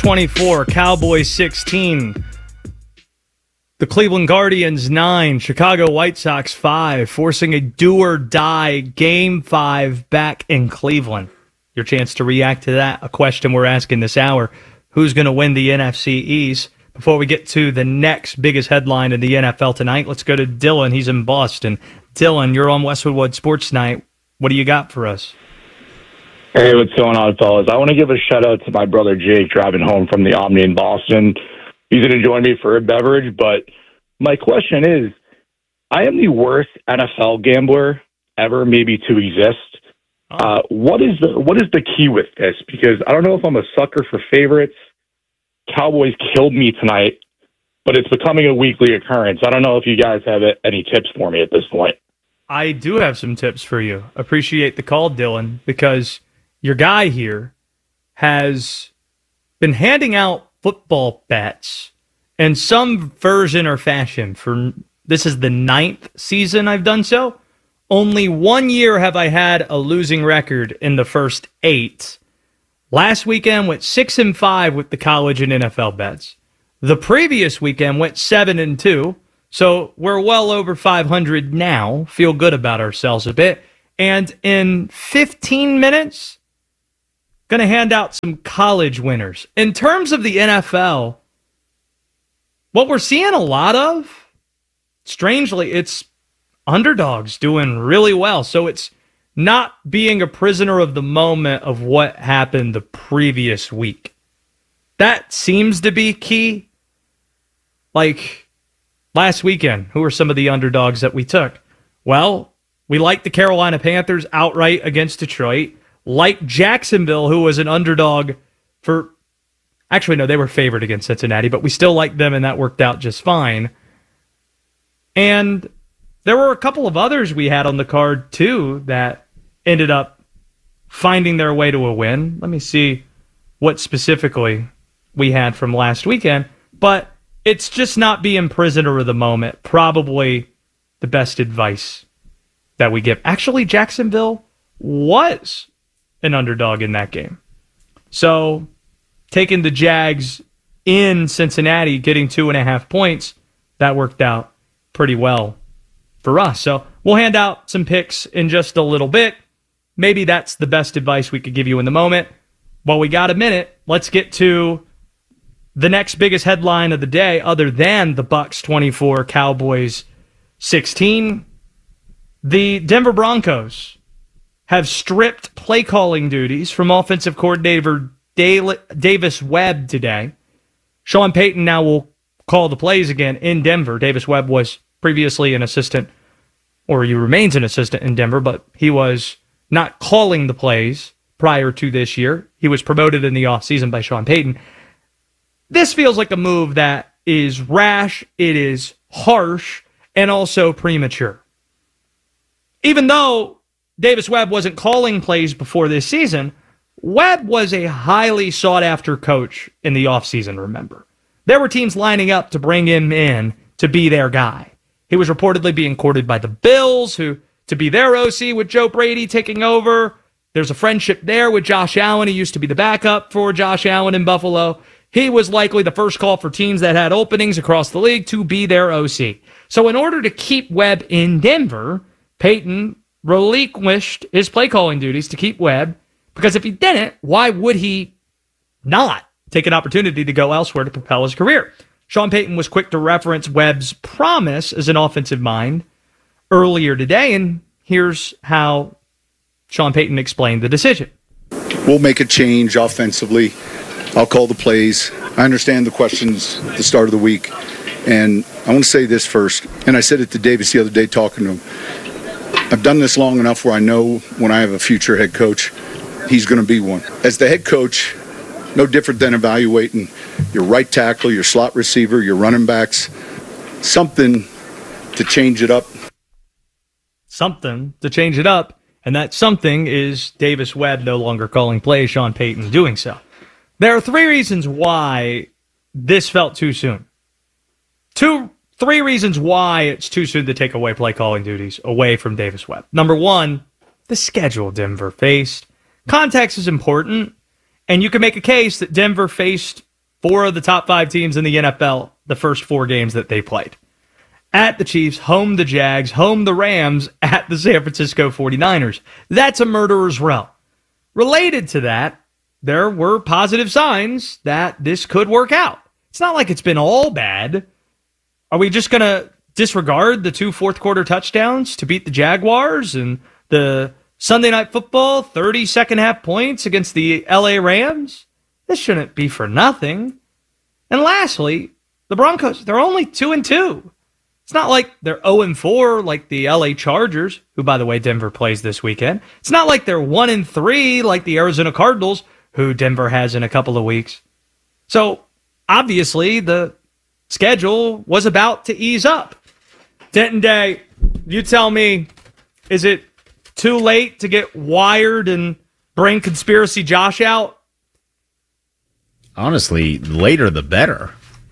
24, Cowboys 16. The Cleveland Guardians 9, Chicago White Sox 5, forcing a do-or-die Game 5 back in Cleveland. Your chance to react to that, a question we're asking this hour. Who's going to win the NFC East? Before we get to the next biggest headline in the NFL tonight, let's go to Dylan. He's in Boston. Dylan, you're on Westwood Wood Sports Night. What do you got for us? Hey, what's going on, fellas? I want to give a shout-out to my brother Jake driving home from the Omni in Boston. He's going to join me for a beverage, but my question is, I am the worst NFL gambler ever, maybe to exist. What is the key with this? Because I don't know if I'm a sucker for favorites. Cowboys killed me tonight, but it's becoming a weekly occurrence. I don't know if you guys have any tips for me at this point. I do have some tips for you. Appreciate the call, Dylan, because your guy here has been handing out football bets in some version or fashion. This is the 9th season I've done so. Only 1 year have I had a losing record in the first 8. Last weekend went 6-5 with the college and NFL bets. The previous weekend went 7-2. So we're well over 500 now. Feel good about ourselves a bit. And in 15 minutes, going to hand out some college winners. In terms of the NFL, what we're seeing a lot of, strangely, it's underdogs doing really well. So it's not being a prisoner of the moment of what happened the previous week. That seems to be key. Like last weekend, who were some of the underdogs that we took? Well, we liked the Carolina Panthers outright against Detroit. Like Jacksonville, who was an underdog for... Actually, no, they were favored against Cincinnati, but we still liked them, and that worked out just fine. And there were a couple of others we had on the card, too, that ended up finding their way to a win. Let me see what specifically we had from last weekend. But it's just not being prisoner of the moment. Probably the best advice that we give. Actually, Jacksonville was an underdog in that game. So taking the Jags in Cincinnati, getting 2.5 points, that worked out pretty well for us. So we'll hand out some picks in just a little bit. Maybe that's the best advice we could give you in the moment. While we got a minute, let's get to the next biggest headline of the day, other than the Bucs 24, Cowboys 16. The Denver Broncos have stripped play calling duties from offensive coordinator Davis Webb today. Sean Payton now will call the plays again in Denver. Davis Webb was previously an assistant, or he remains an assistant in Denver, but he was not calling the plays prior to this year. He was promoted in the offseason by Sean Payton. This feels like a move that is rash, it is harsh, and also premature. Even though Davis Webb wasn't calling plays before this season, Webb was a highly sought-after coach in the offseason, remember. There were teams lining up to bring him in to be their guy. He was reportedly being courted by the Bills, who to be their OC with Joe Brady taking over. There's a friendship there with Josh Allen. He used to be the backup for Josh Allen in Buffalo. He was likely the first call for teams that had openings across the league to be their OC. So in order to keep Webb in Denver, Payton relinquished his play-calling duties to keep Webb, because if he didn't, why would he not take an opportunity to go elsewhere to propel his career? Sean Payton was quick to reference Webb's promise as an offensive mind earlier today, and here's how Sean Payton explained the decision. We'll make a change offensively. I'll call the plays. I understand the questions at the start of the week, and I want to say this first, and I said it to Davis the other day talking to him. I've done this long enough where I know when I have a future head coach, he's going to be one. As the head coach, no different than evaluating your right tackle, your slot receiver, your running backs, something to change it up. Something to change it up, and that something is Davis Webb no longer calling plays, Sean Payton doing so. There are 3 reasons why this felt too soon. 3 reasons why it's too soon to take away play calling duties away from Davis Webb. Number 1, the schedule Denver faced. Context is important, and you can make a case that Denver faced 4 of the top 5 teams in the NFL the first 4 games that they played. At the Chiefs, home the Jags, home the Rams, at the San Francisco 49ers. That's a murderer's row. Related to that, there were positive signs that this could work out. It's not like it's been all bad. Are we just going to disregard the 2 fourth-quarter touchdowns to beat the Jaguars and the Sunday Night Football 30 second-half points against the LA Rams? This shouldn't be for nothing. And lastly, the Broncos, they're only 2-2. It's not like they're 0-4 like the LA Chargers, who, by the way, Denver plays this weekend. It's not like they're 1-3 like the Arizona Cardinals, who Denver has in a couple of weeks. So, obviously, the schedule was about to ease up. Denton Day, you tell me, is it too late to get wired and bring Conspiracy Josh out? Honestly, later the better.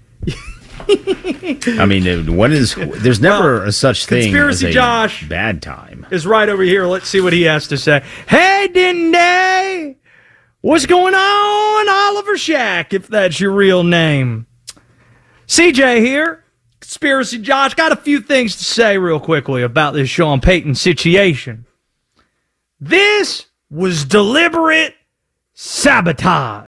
I mean, there's never a such thing Conspiracy as a Josh bad time. Is right over here. Let's see what he has to say. Hey, Denton Day! What's going on, Oliver Shack, if that's your real name? CJ here. Conspiracy Josh. Got a few things to say real quickly about this Sean Payton situation. This was deliberate sabotage.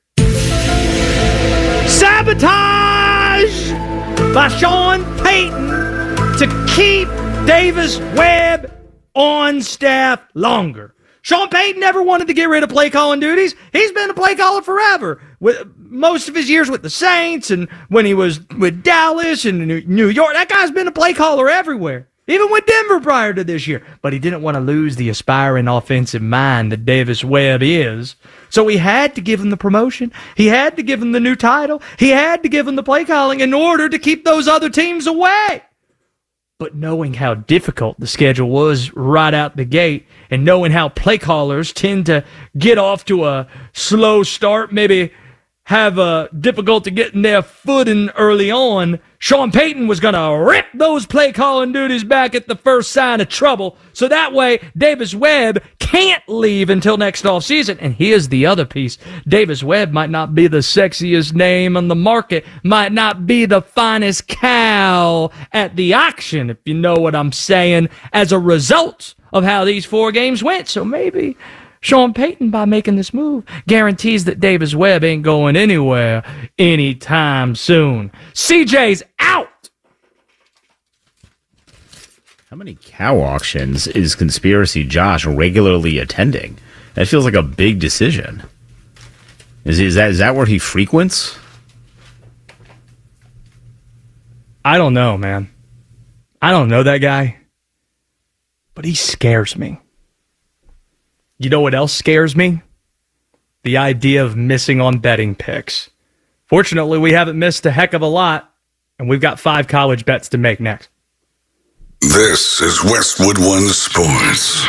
Sabotage by Sean Payton to keep Davis Webb on staff longer. Sean Payton never wanted to get rid of play calling duties. He's been a play caller forever. With most of his years with the Saints and when he was with Dallas and New York, that guy's been a play caller everywhere. Even with Denver prior to this year. But he didn't want to lose the aspiring offensive mind that Davis Webb is. So he had to give him the promotion. He had to give him the new title. He had to give him the play calling in order to keep those other teams away. But knowing how difficult the schedule was right out the gate and knowing how play callers tend to get off to a slow start, maybe have difficulty getting their footing early on, Sean Payton was going to rip those play calling duties back at the first sign of trouble. So that way, Davis Webb can't leave until next offseason. And here's the other piece. Davis Webb might not be the sexiest name on the market, might not be the finest cow at the auction, if you know what I'm saying, as a result of how these 4 games went. So maybe Sean Payton, by making this move, guarantees that Davis Webb ain't going anywhere anytime soon. CJ's out. How many cow auctions is Conspiracy Josh regularly attending? That feels like a big decision. Is that where he frequents? I don't know, man. I don't know that guy, but he scares me. You know what else scares me? The idea of missing on betting picks. Fortunately, we haven't missed a heck of a lot, and we've got 5 college bets to make next. This is Westwood One Sports.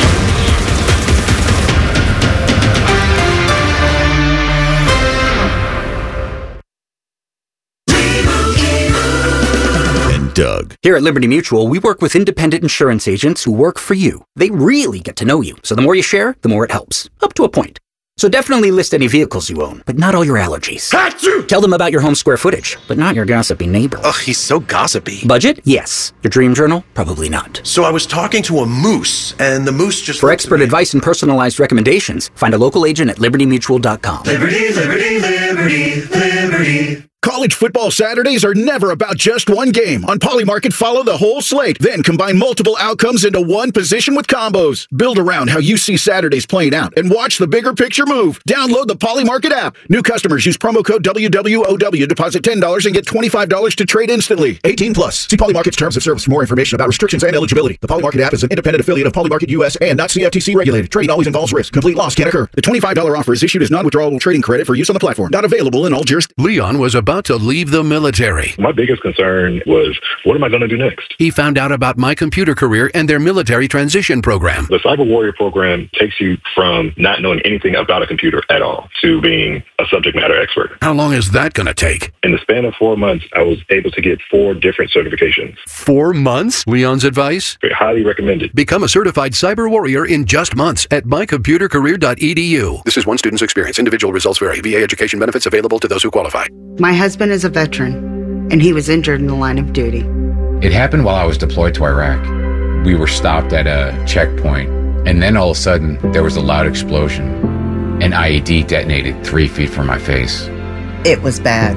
Doug. Here at Liberty Mutual, we work with independent insurance agents who work for you. They really get to know you, so the more you share, the more it helps. Up to a point. So definitely list any vehicles you own, but not all your allergies. Achoo! Tell them about your home square footage, but not your gossipy neighbor. Ugh, he's so gossipy. Budget? Yes. Your dream journal? Probably not. So I was talking to a moose, and the moose just... For expert advice and personalized recommendations, find a local agent at libertymutual.com. Liberty, liberty, liberty, liberty. College football Saturdays are never about just one game. On Polymarket, follow the whole slate, then combine multiple outcomes into one position with combos. Build around how you see Saturdays playing out and watch the bigger picture move. Download the Polymarket app. New customers use promo code WWOW. Deposit $10 and get $25 to trade instantly. 18 plus. See Polymarket's terms of service for more information about restrictions and eligibility. The Polymarket app is an independent affiliate of Polymarket US and not CFTC regulated. Trading always involves risk. Complete loss can occur. The $25 offer is issued as non-withdrawable trading credit for use on the platform. Not available in all jurisdictions. Leon was about about to leave the military. My biggest concern was, what am I going to do next? He found out about My Computer Career and their military transition program. The Cyber Warrior program takes you from not knowing anything about a computer at all to being a subject matter expert. How long is that going to take? In the span of 4 months, I was able to get 4 different certifications. 4 months? Leon's advice? Highly recommended. Become a certified cyber warrior in just months at mycomputercareer.edu. This is one student's experience. Individual results vary. VA education benefits available to those who qualify. My husband is a veteran, and he was injured in the line of duty. It happened while I was deployed to Iraq. We were stopped at a checkpoint, and then all of a sudden, there was a loud explosion. An IED detonated 3 feet from my face. It was bad.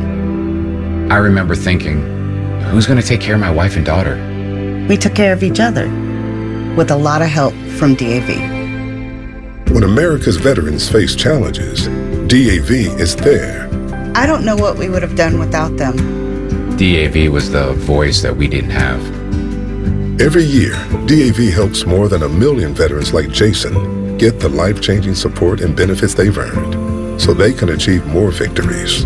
I remember thinking, who's going to take care of my wife and daughter? We took care of each other, with a lot of help from DAV. When America's veterans face challenges, DAV is there. I don't know what we would have done without them. DAV was the voice that we didn't have. Every year, DAV helps more than 1 million veterans like Jason get the life-changing support and benefits they've earned so they can achieve more victories.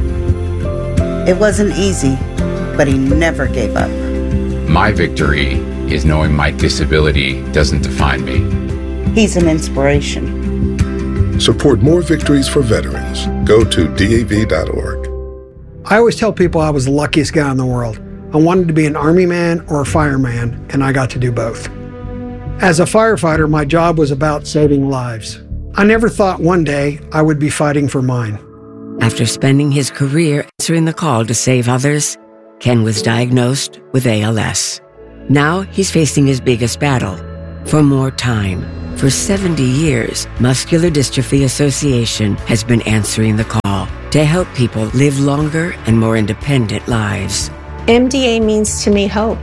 It wasn't easy, but he never gave up. My victory is knowing my disability doesn't define me. He's an inspiration. Support more victories for veterans. Go to DAV.org. I always tell people I was the luckiest guy in the world. I wanted to be an Army man or a fireman, and I got to do both. As a firefighter, my job was about saving lives. I never thought one day I would be fighting for mine. After spending his career answering the call to save others, Ken was diagnosed with ALS. Now he's facing his biggest battle, for more time. For 70 years, Muscular Dystrophy Association has been answering the call to help people live longer and more independent lives. MDA means to me hope.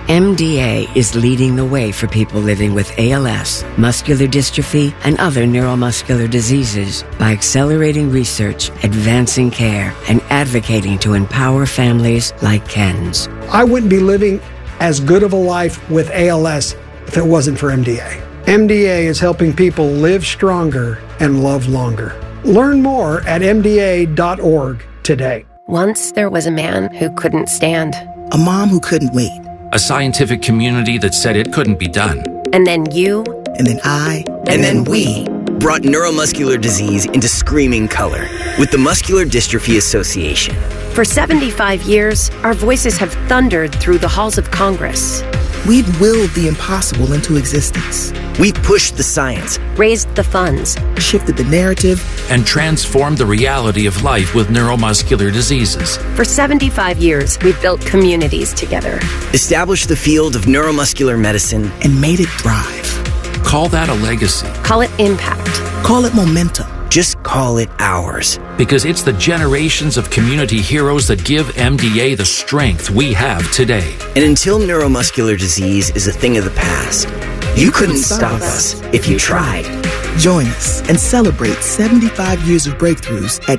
MDA is leading the way for people living with ALS, muscular dystrophy, and other neuromuscular diseases by accelerating research, advancing care, and advocating to empower families like Ken's. I wouldn't be living as good of a life with ALS if it wasn't for MDA. MDA is helping people live stronger and love longer. Learn more at MDA.org today. Once there was a man who couldn't stand. A mom who couldn't wait. A scientific community that said it couldn't be done. And then you. And then I. And then we brought neuromuscular disease into screaming color with the Muscular Dystrophy Association. For 75 years, our voices have thundered through the halls of Congress. We've willed the impossible into existence. We've pushed the science, raised the funds, shifted the narrative, and transformed the reality of life with neuromuscular diseases. For 75 years, we've built communities together, established the field of neuromuscular medicine, and made it thrive. Call that a legacy. Call it impact. Call it momentum. Just call it ours. Because it's the generations of community heroes that give MDA the strength we have today. And until neuromuscular disease is a thing of the past, you couldn't stop us if you tried. Join us and celebrate 75 years of breakthroughs at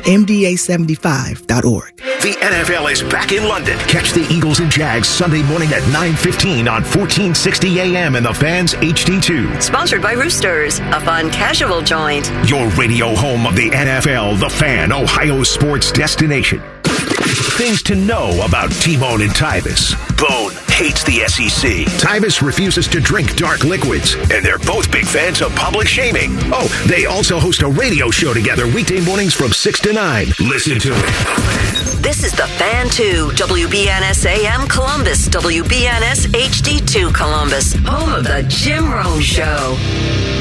MDA75.org. The NFL is back in London. Catch the Eagles and Jags Sunday morning at 9:15 on 1460 AM and the Fans HD2. Sponsored by Roosters, a fun casual joint. Your radio home of the NFL, the Fan, Ohio sports destination. Things to know about T-Bone and Tyvis. Bone hates the SEC. Tyvis refuses to drink dark liquids. And they're both big fans of public shaming. Oh, they also host a radio show together weekday mornings from 6 to 9. Listen to it. This is the Fan 2, WBNS AM Columbus, WBNS HD2 Columbus, home of the Jim Rome Show.